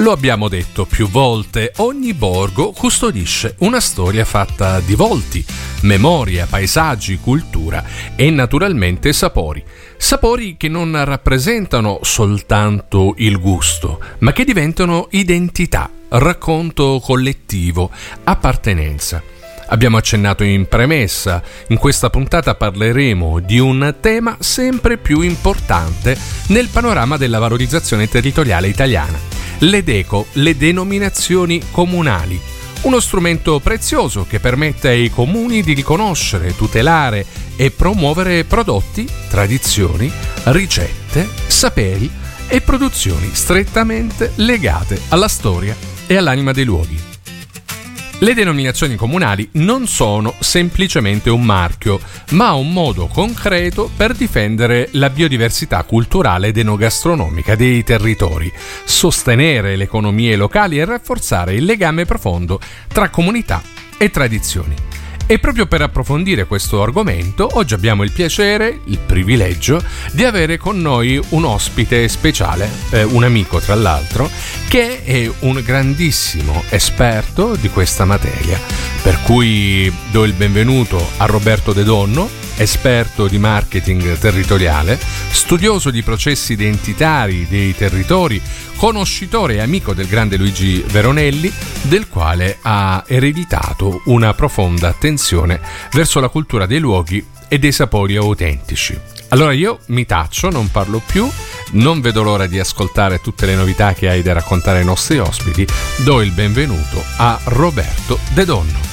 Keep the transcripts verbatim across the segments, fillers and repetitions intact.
Lo abbiamo detto più volte, ogni borgo custodisce una storia fatta di volti, memoria, paesaggi, cultura e naturalmente sapori. Sapori che non rappresentano soltanto il gusto, ma che diventano identità, racconto collettivo, appartenenza. Abbiamo accennato in premessa, in questa puntata parleremo di un tema sempre più importante nel panorama della valorizzazione territoriale italiana: le DECO, le denominazioni comunali. Uno strumento prezioso che permette ai comuni di riconoscere, tutelare e promuovere prodotti, tradizioni, ricette, saperi e produzioni strettamente legate alla storia e all'anima dei luoghi. Le denominazioni comunali non sono semplicemente un marchio, ma un modo concreto per difendere la biodiversità culturale ed enogastronomica dei territori, sostenere le economie locali e rafforzare il legame profondo tra comunità e tradizioni. E proprio per approfondire questo argomento, oggi abbiamo il piacere, il privilegio di avere con noi un ospite speciale, eh, un amico tra l'altro, che è un grandissimo esperto di questa materia, per cui do il benvenuto a Roberto De Donno, esperto di marketing territoriale, studioso di processi identitari dei territori, conoscitore e amico del grande Luigi Veronelli, del quale ha ereditato una profonda attenzione verso la cultura dei luoghi e dei sapori autentici. Allora io mi taccio, non parlo più, non vedo l'ora di ascoltare tutte le novità che hai da raccontare ai nostri ospiti. Do il benvenuto a Roberto De Donno.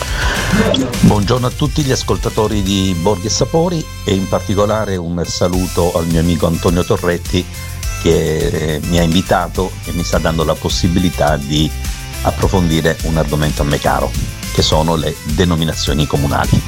Buongiorno a tutti gli ascoltatori di Borghi e Sapori e in particolare un saluto al mio amico Antonio Torretti, che mi ha invitato e mi sta dando la possibilità di approfondire un argomento a me caro, che sono le denominazioni comunali.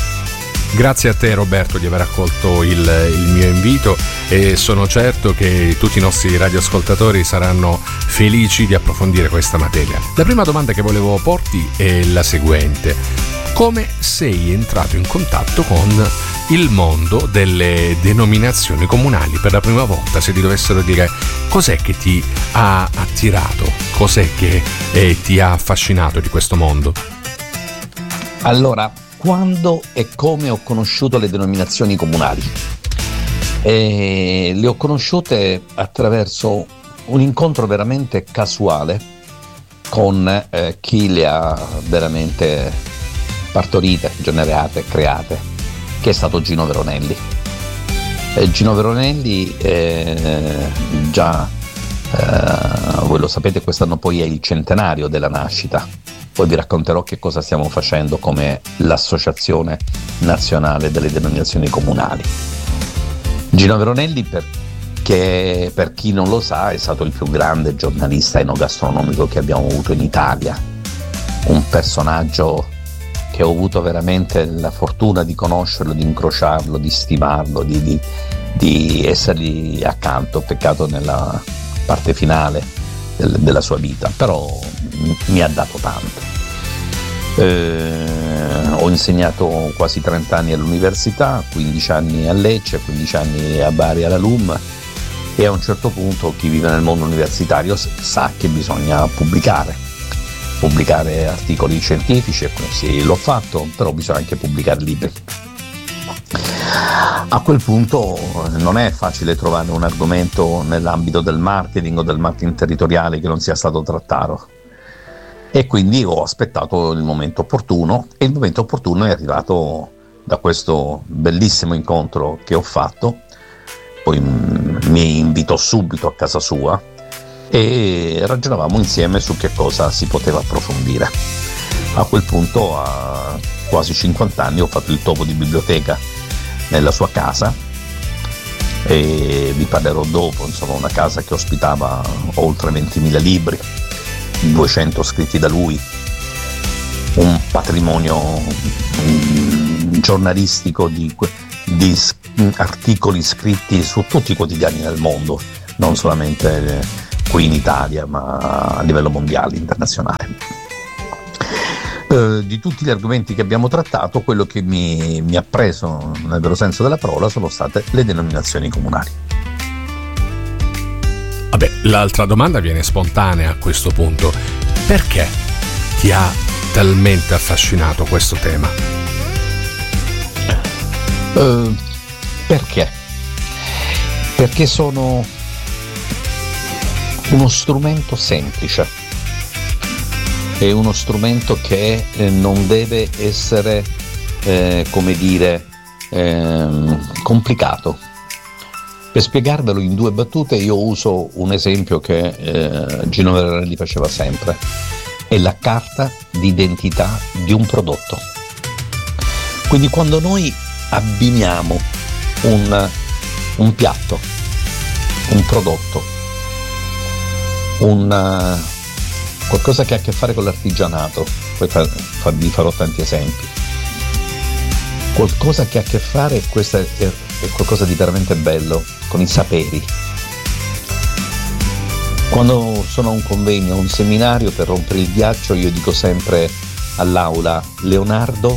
Grazie a te Roberto di aver accolto il, il mio invito e sono certo che tutti i nostri radioascoltatori saranno felici di approfondire questa materia. La prima domanda che volevo porti è la seguente: come sei entrato in contatto con il mondo delle denominazioni comunali per la prima volta? Se ti dovessero dire cos'è che ti ha attirato, cos'è che eh, ti ha affascinato di questo mondo? Allora, quando e come ho conosciuto le denominazioni comunali? E le ho conosciute attraverso un incontro veramente casuale con eh, chi le ha veramente partorite, generate, create, che è stato Gino Veronelli. E Gino Veronelli eh, già eh, voi lo sapete, quest'anno poi è il centenario della nascita. Poi vi racconterò che cosa stiamo facendo come l'Associazione Nazionale delle Denominazioni Comunali. Gino Veronelli, perché per chi non lo sa, è stato il più grande giornalista enogastronomico che abbiamo avuto in Italia, un personaggio che ho avuto veramente la fortuna di conoscerlo, di incrociarlo, di stimarlo, di, di, di essergli accanto, peccato nella parte finale del, della sua vita, però mi ha dato tanto. Eh, ho insegnato quasi trenta anni all'università, quindici anni a Lecce, quindici anni a Bari alla LUM, e a un certo punto chi vive nel mondo universitario sa che bisogna pubblicare pubblicare articoli scientifici, e sì, l'ho fatto, però bisogna anche pubblicare libri. A quel punto non è facile trovare un argomento nell'ambito del marketing o del marketing territoriale che non sia stato trattato, e quindi ho aspettato il momento opportuno, e il momento opportuno è arrivato da questo bellissimo incontro che ho fatto. Poi mi invitò subito a casa sua e ragionavamo insieme su che cosa si poteva approfondire. A quel punto, a quasi cinquanta anni, ho fatto il topo di biblioteca nella sua casa, e vi parlerò dopo. Insomma, una casa che ospitava oltre ventimila libri, duecento scritti da lui, un patrimonio um, giornalistico di, di articoli scritti su tutti i quotidiani del mondo, non solamente qui in Italia, ma a livello mondiale, internazionale. Eh, di tutti gli argomenti che abbiamo trattato, quello che mi, mi ha preso nel vero senso della parola sono state le denominazioni comunali. Vabbè, l'altra domanda viene spontanea a questo punto. Perché ti ha talmente affascinato questo tema? Uh, perché? Perché sono uno strumento semplice, è uno strumento che eh, non deve essere, eh, come dire, eh, complicato. Per spiegarvelo in due battute io uso un esempio che eh, Gino Vernelli faceva sempre, è la carta d'identità di un prodotto. Quindi quando noi abbiniamo un, un piatto, un prodotto, un, qualcosa che ha a che fare con l'artigianato, poi fa, fa, vi farò tanti esempi, qualcosa che ha a che fare, questo è, è, è qualcosa di veramente bello, con i saperi. Quando sono a un convegno, a un seminario, per rompere il ghiaccio, io dico sempre all'aula Leonardo,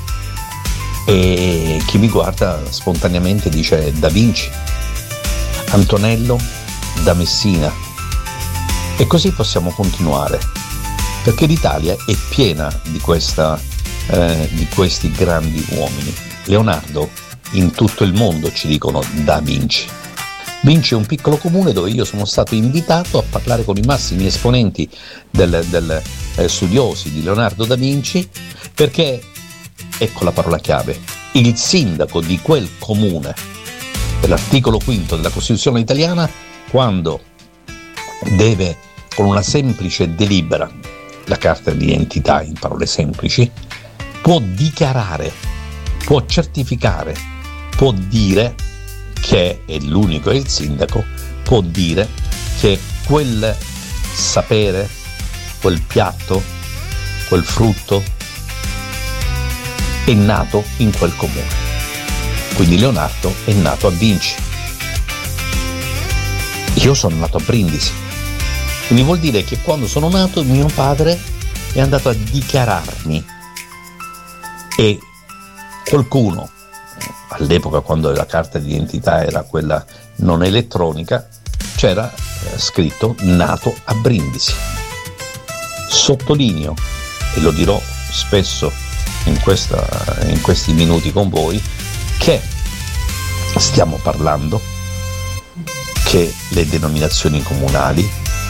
e chi mi guarda spontaneamente dice Da Vinci, Antonello da Messina, e così possiamo continuare, perché l'Italia è piena di, questa, eh, di questi grandi uomini. Leonardo, in tutto il mondo ci dicono Da Vinci. Vinci è un piccolo comune dove io sono stato invitato a parlare con i massimi esponenti del, del eh, studiosi di Leonardo da Vinci, perché, ecco la parola chiave, il sindaco di quel comune, per l'articolo quinto della Costituzione italiana, quando deve, con una semplice delibera, la carta di identità in parole semplici, può dichiarare, può certificare, può dire che è l'unico, è il sindaco, può dire che quel sapere, quel piatto, quel frutto è nato in quel comune. Quindi Leonardo è nato a Vinci. Io sono nato a Brindisi. Quindi vuol dire che quando sono nato mio padre è andato a dichiararmi, e qualcuno, all'epoca quando la carta d'identità era quella non elettronica, c'era eh, scritto nato a Brindisi. Sottolineo, e lo dirò spesso in, questa, in questi minuti con voi, che stiamo parlando che le denominazioni comunali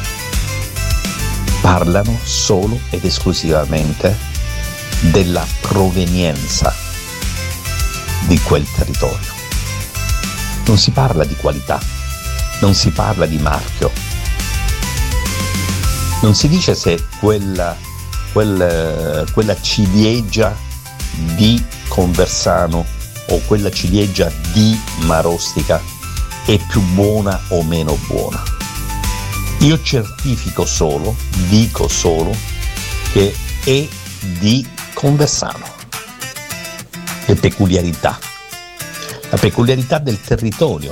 parlano solo ed esclusivamente della provenienza di quel territorio. Non si parla di qualità, non si parla di marchio, non si dice se quella, quel, quella ciliegia di Conversano o quella ciliegia di Marostica è più buona o meno buona. Io certifico solo, dico solo che è di Conversano. Le peculiarità, la peculiarità del territorio.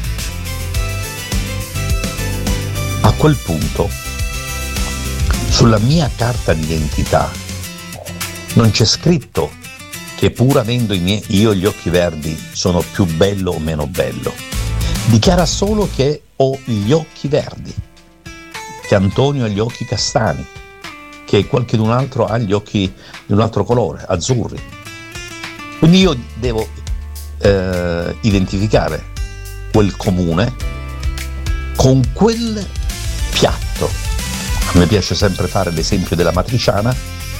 A quel punto, sulla mia carta d'identità non c'è scritto che pur avendo i miei, io gli occhi verdi sono più bello o meno bello. Dichiara solo che ho gli occhi verdi, che Antonio ha gli occhi castani, che qualcun altro ha gli occhi di un altro colore, azzurri. Quindi io devo eh, identificare quel comune con quel piatto. A me piace sempre fare l'esempio della matriciana.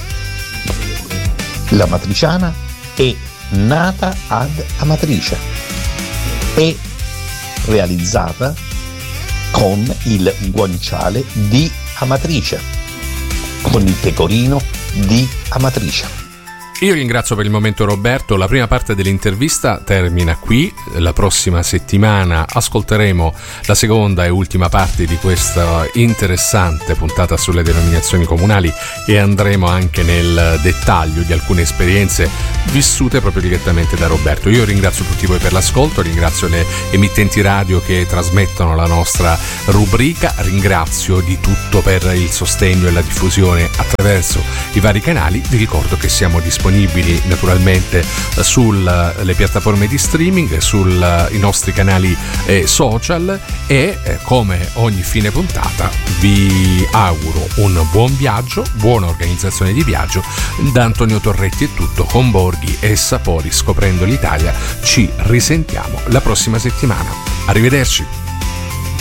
La matriciana è nata ad Amatrice, è realizzata con il guanciale di Amatrice, con il pecorino di Amatrice. Io ringrazio per il momento Roberto, la prima parte dell'intervista termina qui, la prossima settimana ascolteremo la seconda e ultima parte di questa interessante puntata sulle denominazioni comunali e andremo anche nel dettaglio di alcune esperienze vissute proprio direttamente da Roberto. Io ringrazio tutti voi per l'ascolto, ringrazio le emittenti radio che trasmettono la nostra rubrica, ringrazio di tutto per il sostegno e la diffusione attraverso i vari canali, vi ricordo che siamo disponibili disponibili naturalmente sulle piattaforme di streaming, sui nostri canali eh, social e eh, come ogni fine puntata vi auguro un buon viaggio, buona organizzazione di viaggio. Da Antonio Torretti è tutto, con Borghi e Sapori scoprendo l'Italia ci risentiamo la prossima settimana. Arrivederci.